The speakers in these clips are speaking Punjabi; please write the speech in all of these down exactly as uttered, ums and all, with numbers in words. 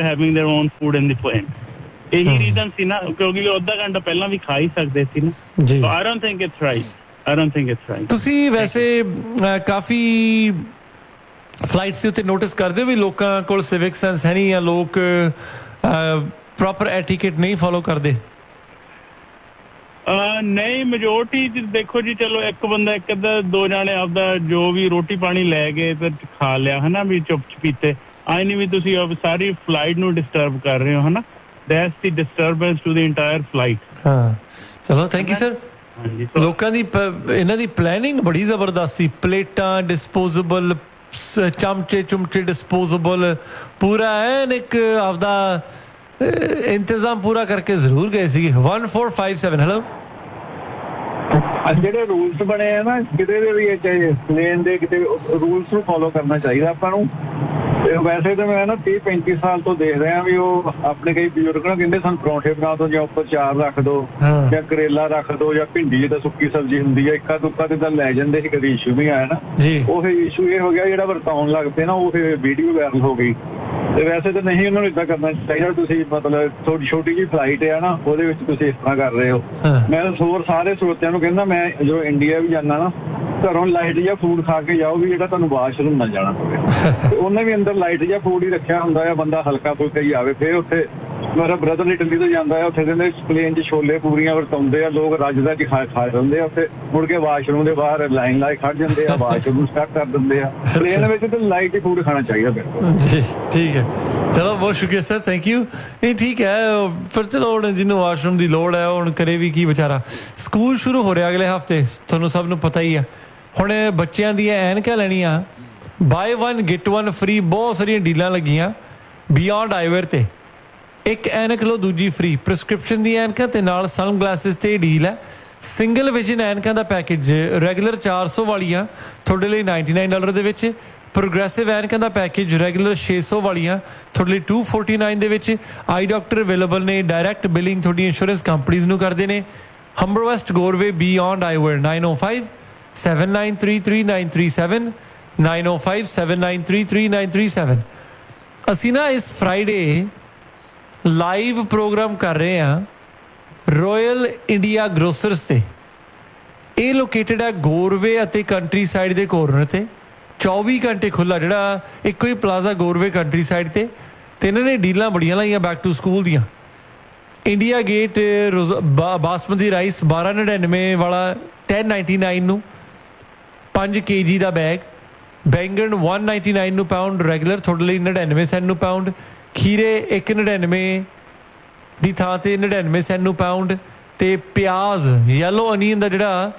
started having their own food in the plane. यही रीजन सी ना, क्योंकि आधा घंटा पहला भी खा ही सकते सी ना. So I don't think it's right. I don't think it's right. ਤੁਸੀਂ ਵੈਸੇ ਕਾਫੀ ਫਲਾਈਟਸ ਦੇ ਉੱਤੇ ਨੋਟਿਸ ਕਰਦੇ ਹੋ ਵੀ ਲੋਕਾਂ ਕੋਲ ਸਿਵਿਕ ਸੈਂਸ ਹੈ ਨਹੀਂ ਜਾਂ ਲੋਕ ਪ੍ਰੋਪਰ ਐਟੀਕੇਟ ਨਹੀਂ ਫੋਲੋ ਕਰਦੇ? नहीं, मेजोरिटी देखो जी, चलो एक बंदा एक अद्धा दो जाने आपदा जो भी रोटी पानी लै गए ते खा लिया है ना, भी चुप चपीते आई नहीं भी तुसी अब सारी फ्लाइट नू डिस्टर्ब कर रहे हो है ना. That's the disturbance to the entire flight. हाँ चलो थैंक यू सर. लोकां दी इन्हां दी प्लानिंग बड़ी जबरदस्त सी. प्लेटां डिस्पोजेबल, चमचे चुमचे डिस्पोजेबल, पूरा एन एक आपदा इंतजाम पूरा करके जरूर गए सी. One four five seven hello. ਜਿਹੜੇ ਰੂਲਸ ਬਣੇ ਆ ਨਾ ਕਿਤੇ ਦੇ ਵੀ ਚਾਹੇ ਪਲੇਨ ਦੇ, ਕਿਤੇ ਰੂਲਸ ਨੂੰ ਫੋਲੋ ਕਰਨਾ ਚਾਹੀਦਾ ਆਪਾਂ ਨੂੰ. ਵੈਸੇ ਤਾਂ ਮੈਂ ਨਾ ਤੀਹ ਪੈਂਤੀ ਸਾਲ ਤੋਂ ਦੇਖ ਰਿਹਾ ਵੀ ਉਹ ਆਪਣੇ ਕਈ ਬਜ਼ੁਰਗ ਨਾ ਕਹਿੰਦੇ ਸਾਨੂੰ ਪਰੌਂਠੇ ਬਣਾ ਦਿਓ ਜਾਂ ਉੱਪਰ ਚਾਰ ਰੱਖ ਦਿਓ ਜਾਂ ਕਰੇਲਾ ਰੱਖ ਦਿਓ ਜਾਂ ਭਿੰਡੀ ਜਿੱਦਾਂ ਸੁੱਕੀ ਸਬਜ਼ੀ ਹੁੰਦੀ ਹੈ ਇੱਕਾ ਦੁੱਕਾ ਤੇ ਤਾਂ ਲੈ ਜਾਂਦੇ ਸੀ. ਕਦੀ ਇਸ਼ੂ ਨਹੀਂ ਆਇਆ ਨਾ. ਉਹ ਇਸ਼ੂ ਇਹ ਹੋ ਗਿਆ ਜਿਹੜਾ ਵਰਤਾਉਣ ਲੱਗ ਪਏ ਨਾ, ਉਹ ਵੀਡੀਓ ਵਾਇਰਲ ਹੋ ਗਈ. ਤੇ ਵੈਸੇ ਤਾਂ ਨਹੀਂ ਉਹਨਾਂ ਨੂੰ ਇੱਦਾਂ ਕਰਨਾ ਚਾਹੀਦਾ. ਤੁਸੀਂ ਮਤਲਬ ਥੋੜੀ ਛੋਟੀ ਜਿਹੀ ਫਲਾਈਟ ਆ ਨਾ, ਉਹਦੇ ਵਿੱਚ ਤੁਸੀਂ ਇਸ ਤਰ੍ਹਾਂ ਕਰ ਰਹੇ ਹੋ. ਮੈਂ ਹੋਰ ਸਾਰੇ ਸਰੋਤਿਆਂ ਨੂੰ ਕਹਿੰਦਾ, ਮੈਂ ਜਦੋਂ ਇੰਡੀਆ ਵੀ ਜਾਂਦਾ ਨਾ ਘਰੋਂ ਲਾਈਟ ਜਿਹਾ ਫੂਡ ਖਾ ਕੇ ਜਾਓ ਵੀ ਜਿਹੜਾ ਤੁਹਾਨੂੰ ਵਾਸ਼ਰੂਮ ਨਾ ਜਾਣਾ ਪਵੇ. ਉਹਨੇ ਵੀ ਅੰਦਰ ਲਾਈਟ ਜਿਹਾ ਫੂਡ ਹੀ ਰੱਖਿਆ ਹੁੰਦਾ ਆ, ਬੰਦਾ ਹਲਕਾ ਫੁਲਕਾ ਹੀ ਆਵੇ. ਫਿਰ ਉੱਥੇ ਮੇਰਾ ਬ੍ਰਦਰ ਇਟਲੀ ਤੋਂ ਜਾਂਦਾ ਆ, ਉੱਥੇ ਕਹਿੰਦੇ ਪਲੇਨ 'ਚ ਛੋਲੇ ਪੂਰੀਆਂ ਵਰਤਾਉਂਦੇ ਆ ਲੋਕ, ਰੱਜਦਾ ਕਿ ਖਾ ਖਾ ਜਾਂਦੇ ਆ. ਉੱਥੇ ਮੁੜ ਕੇ ਵਾਸ਼ਰੂਮ ਦੇ ਬਾਹਰ ਲਾਈਨ ਲਾਏ ਖੜ ਜਾਂਦੇ ਆ, ਵਾਸ਼ਰੂਮ ਸਟਾਰਟ ਕਰ ਦਿੰਦੇ ਆ. ਪਲੇਨ ਵਿੱਚ ਤਾਂ ਲਾਈਟ ਹੀ ਫੂਡ ਖਾਣਾ ਚਾਹੀਦਾ. ਬਿਲਕੁਲ ਠੀਕ ਹੈ, ਚਲੋ ਬਹੁਤ ਸ਼ੁਕਰੀਆ ਸਰ, ਥੈਂਕ ਯੂ. ਨਹੀਂ ਠੀਕ ਹੈ, ਫਿਰ ਚਲੋ ਹੁਣ ਜਿਹਨੂੰ ਵਾਸ਼ਰੂਮ ਦੀ ਲੋੜ ਹੈ ਹੁਣ ਕਰੇ ਵੀ ਕੀ ਵਿਚਾਰਾ. ਸਕੂਲ ਸ਼ੁਰੂ ਹੋ ਰਿਹਾ ਅਗਲੇ ਹਫ਼ਤੇ, ਤੁਹਾਨੂੰ ਸਭ ਨੂੰ ਪਤਾ ਹੀ ਆ. ਹੁਣ ਬੱਚਿਆਂ ਦੀਆਂ ਐਨਕਾਂ ਲੈਣੀਆਂ, bye one get one free, ਬਹੁਤ ਸਾਰੀਆਂ ਡੀਲਾਂ ਲੱਗੀਆਂ ਬਿਯੋਂਡ ਆਈਵੇਅਰ ਤੇ. ਇੱਕ ਐਨਕ ਲਓ ਦੂਜੀ ਫ੍ਰੀ, ਪ੍ਰਿਸਕ੍ਰਿਪਸ਼ਨ ਦੀਆਂ ਐਨਕਾਂ ਤੇ ਨਾਲ ਸਨ ਗਲਾਸਿਸ ਤੇ ਡੀਲ ਹੈ. ਸਿੰਗਲ ਵਿਜ਼ਨ ਐਨਕਾਂ ਦਾ ਪੈਕੇਜ ਰੈਗੂਲਰ ਚਾਰ ਸੌ ਵਾਲੀਆਂ ਤੁਹਾਡੇ ਲਈ ਨਾਈਨਟੀ ਨਾਈਨ ਡਾਲਰ ਦੇ ਵਿੱਚ. ਪ੍ਰੋਗਰੈਸਿਵ ਐਨਕਾਂ ਦਾ ਪੈਕੇਜ ਰੈਗੂਲਰ ਛੇ ਸੌ ਵਾਲੀਆਂ ਤੁਹਾਡੇ ਲਈ ਟੂ ਫੋਰਟੀ ਨਾਈਨ ਦੇ ਵਿੱਚ. ਆਈ ਡਾਕਟਰ ਅਵੇਲੇਬਲ ਨੇ, ਡਾਇਰੈਕਟ ਬਿਲਿੰਗ ਤੁਹਾਡੀ ਇੰਸ਼ੋਰੈਂਸ ਕੰਪਨੀਜ਼ ਨੂੰ ਕਰਦੇ ਨੇ. ਹੰਬਰ ਵੈਸਟ ਗੋਰਵੇ ਬਿਯੋਂਡ ਆਈਵੇਅਰ ਨਾਈਨ ਓ five seven nine three three nine three seven nine ਓ five seven nine three three nine three seven. ਅਸੀਂ ਨਾ ਇਸ ਫਰਾਈਡੇ ਲਾਈਵ ਪ੍ਰੋਗਰਾਮ ਕਰ ਰਹੇ ਹਾਂ ਰੋਇਲ ਇੰਡੀਆ ਗਰੋਸਰਸ 'ਤੇ. ਇਹ ਲੋਕੇਟਡ ਹੈ ਗੋਰਵੇ ਅਤੇ ਕੰਟਰੀ ਸਾਈਡ ਦੇ ਕੋਰਨਰ 'ਤੇ. ਚੌਵੀ ਘੰਟੇ ਖੁੱਲ੍ਹਾ, ਜਿਹੜਾ ਇੱਕੋ ਹੀ ਪਲਾਜ਼ਾ ਗੋਰਵੇ ਕੰਟਰੀ ਸਾਈਡ 'ਤੇ. ਅਤੇ ਇਹਨਾਂ ਨੇ ਡੀਲਾਂ ਬੜੀਆਂ ਲਾਈਆਂ ਬੈਕ ਟੂ ਸਕੂਲ ਦੀਆਂ. ਇੰਡੀਆ ਗੇਟ ਬਾ ਬਾਸਮਤੀ ਰਾਈਸ ਬਾਰਾਂ ਨੜਿਨਵੇਂ ਵਾਲਾ ਟੈਨ ਨਾਈਨਟੀ ਨਾਈਨ ਨੂੰ ਪੰਜ ਕੇ ਜੀ ਦਾ ਬੈਗ. ਬੈਂਗਣ ਵਨ ਨਾਈਨਟੀ ਨਾਈਨ ਨੂੰ ਪਾਊਂਡ ਰੈਗੂਲਰ ਤੁਹਾਡੇ ਲਈ ਨੜਿਨਵੇਂ ਸੈਂਟ ਨੂੰ ਪਾਊਂਡ. ਖੀਰੇ ਇੱਕ ਨੜਿਨਵੇਂ ਦੀ ਥਾਂ 'ਤੇ ਨੜਿਨਵੇਂ ਸੈਂਟ ਨੂੰ ਪਾਊਂਡ. ਅਤੇ ਪਿਆਜ਼ ਯੈਲੋ ਅਨੀਅਨ ਦਾ ਜਿਹੜਾ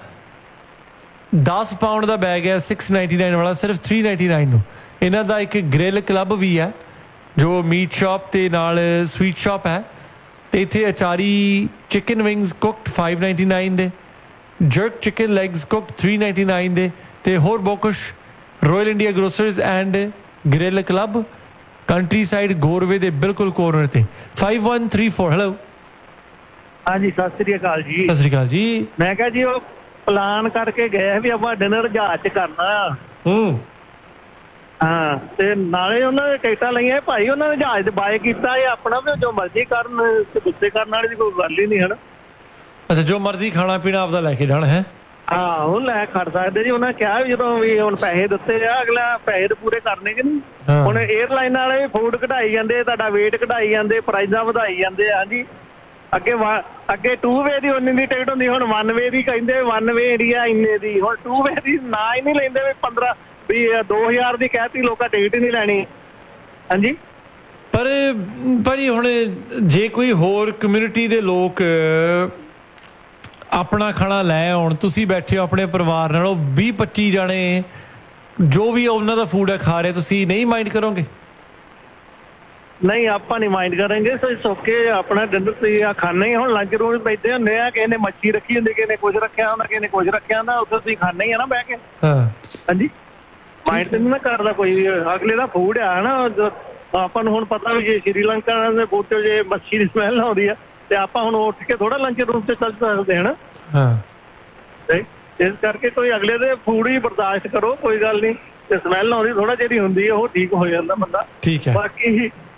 ਦਸ ਪਾਊਂਡ ਦਾ ਬੈਗ ਹੈ ਸਿਕਸ ਨਾਈਨਟੀ ਨਾਈਨ ਵਾਲਾ ਸਿਰਫ ਥ੍ਰੀ ਨਾਈਨਟੀ ਨਾਈਨ ਨੂੰ. ਇਹਨਾਂ ਦਾ ਇੱਕ ਗ੍ਰਿਲ ਕਲੱਬ ਵੀ ਹੈ ਜੋ ਮੀਟ ਸ਼ਾਪ ਅਤੇ ਨਾਲ ਸਵੀਟ ਸ਼ਾਪ ਹੈ. ਅਤੇ ਇੱਥੇ ਅਚਾਰੀ chicken wings cooked five ninety nine ਦੇ, jerk chicken legs cooked three ninety nine ਦੇ, ਅਤੇ ਹੋਰ ਬਹੁਤ ਕੁਛ. Royal India ਗਰੋਸਰਸ and grill club country side ਗੋਰਵੇ ਦੇ ਬਿਲਕੁਲ ਕੋਰਨਰ 'ਤੇ. Five one three four hello. ਹਾਂਜੀ ਸਤਿ ਸ੍ਰੀ ਅਕਾਲ ਜੀ. ਸਤਿ ਸ੍ਰੀ ਅਕਾਲ ਜੀ. ਮੈਂ ਕਿਹਾ ਜੀ ਉਹ ਪਲਾਨ ਕਰਕੇ ਗਏ ਵੀ ਆਪਾਂ ਡਿਨਰ ਜਹਾਜ਼ 'ਚ ਕਰਨਾ ਆ. ਹੂੰ ਹਾਂ, ਤੇ ਨਾਲੇ ਉਹਨਾਂ ਨੇ ਟਿਕਟਾਂ ਲਈਆਂ ਭਾਈ, ਉਹਨਾਂ ਨੇ ਜਹਾਜ਼ ਬਾਏ ਕੀਤਾ ਇਹ ਆਪਣਾ ਵੀ ਜੋ ਮਰਜ਼ੀ ਕਰਨ, ਗੁੱਸੇ ਕਰਨ ਵਾਲੀ ਦੀ ਕੋਈ ਗੱਲ ਹੀ ਨਹੀਂ ਹੈ ਨਾ. ਅੱਛਾ, ਜੋ ਮਰਜ਼ੀ ਖਾਣਾ ਪੀਣਾ ਆਪਦਾ ਲੈ ਕੇ ਜਾਣਾ ਹੈ. ਹਾਂ, ਉਹ ਲੈ ਖੜ ਸਕਦੇ ਜੀ. ਉਹਨਾਂ ਕਿਹਾ ਵੀ ਜਦੋਂ ਵੀ ਹੁਣ ਪੈਸੇ ਦਿੱਤੇ ਆ ਅਗਲਾ ਪੈਸੇ ਤਾਂ ਪੂਰੇ ਕਰਨੇ ਕਿ ਨਹੀਂ. ਹੁਣ ਏਅਰਲਾਈਨ ਵਾਲੇ ਵੀ ਫੂਡ ਘਟਾਈ ਜਾਂਦੇ, ਤੁਹਾਡਾ ਵੇਟ ਘਟਾਈ ਜਾਂਦੇ, ਪ੍ਰਾਈਜ਼ਾਂ ਵਧਾਈ ਜਾਂਦੇ ਆ ਜੀ. ਅੱਗੇ ਵਾ ਅੱਗੇ ਟੂ ਵੇ ਦੀ ਉਨੀ ਦੀ ਟਿਕਟ ਹੁੰਦੀ, ਹੁਣ ਵਨ ਵੇ ਦੀ ਕਹਿੰਦੇ ਵਨ ਵੇ ਇੰਡੀਆ ਇੰਨੇ ਦੀ. ਹੁਣ ਟੂ ਵੇ ਦੀ ਨਾ ਹੀ ਨਹੀਂ ਲੈਂਦੇ ਵੀ ਪੰਦਰਾਂ ਵੀ ਦੋ ਹਜ਼ਾਰ ਦੀ ਕਹਿਤੀ ਲੋਕਾਂ ਟਿਕਟ ਹੀ ਨਹੀਂ ਲੈਣੀ. ਹਾਂਜੀ ਪਰ ਭਾਜੀ ਹੁਣ ਜੇ ਕੋਈ ਹੋਰ ਕਮਿਊਨਿਟੀ ਦੇ ਲੋਕ ਆਪਣਾ ਖਾਣਾ ਲੈ ਆਉਣ, ਤੁਸੀਂ ਬੈਠੇ ਹੋ ਆਪਣੇ ਪਰਿਵਾਰ ਨਾਲ, ਉਹ ਵੀਹ ਪੱਚੀ ਜਾਣੇ ਜੋ ਵੀ ਉਹਨਾਂ ਦਾ ਫੂਡ ਹੈ ਖਾ ਰਹੇ, ਤੁਸੀਂ ਨਹੀਂ ਮਾਈਂਡ ਕਰੋਗੇ? ਨਹੀਂ, ਆਪਾਂ ਨਹੀਂ ਮਾਈਂਡ ਕਰਾਂਗੇ. ਸੋ ਸੌਕੇ ਆਪਣਾ ਡਿਨਰ ਤੁਸੀਂ ਖਾਣਾ ਹੀ. ਹੁਣ ਲੰਚ ਰੂਮ ਬੈਠੇ ਹੁੰਦੇ ਆ, ਕਿਸੇ ਨੇ ਮੱਛੀ ਰੱਖੀ ਹੁੰਦੀ, ਕਿਸੇ ਨੇ ਕੁਝ ਰੱਖਿਆ ਹੁੰਦਾ, ਕਿਸੇ ਨੇ ਕੁਝ ਰੱਖਿਆ ਹੁੰਦਾ, ਉੱਥੇ ਤੁਸੀਂ ਖਾਣਾ ਹੀ ਆ ਨਾ ਬਹਿ ਕੇ. ਹਾਂਜੀ, ਮਾਈਂਡ ਤੇ ਨਹੀਂ ਨਾ ਕਰਦਾ ਕੋਈ ਵੀ. ਅਗਲੇ ਦਾ ਫੂਡ ਆ ਨਾ, ਆਪਾਂ ਨੂੰ ਹੁਣ ਪਤਾ ਵੀ ਜੇ ਸ਼੍ਰੀਲੰਕਾ ਦੇ ਬੂਟੇ ਜੇ ਮੱਛੀ ਦੀ ਸਮੈਲ ਆਉਂਦੀ ਆ ਤੇ ਆਪਾਂ ਹੁਣ ਉੱਠ ਕੇ ਥੋੜਾ ਲੰਚ ਰੂਮ 'ਚ ਚੱਲ ਸਕਦੇ ਹਾਂ ਨਾ. ਇਸ ਕਰਕੇ ਕੋਈ ਅਗਲੇ ਦੇ ਫੂਡ ਹੀ ਬਰਦਾਸ਼ਤ ਕਰੋ, ਕੋਈ ਗੱਲ ਨਹੀਂ. ਤੇ ਸਮੈਲ ਆਉਂਦੀ ਥੋੜਾ ਜਿਹੜੀ ਹੁੰਦੀ ਹੈ ਉਹ ਠੀਕ ਹੋ ਜਾਂਦਾ ਬੰਦਾ. ਠੀਕ ਹੈ, ਬਾਕੀ